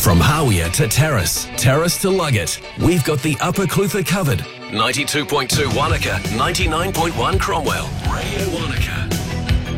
From Hawea to Terrace, Terrace to Luggett, we've got the Upper Clutha covered. 92.2 Wanaka, 99.1 Cromwell. Radio Wanaka.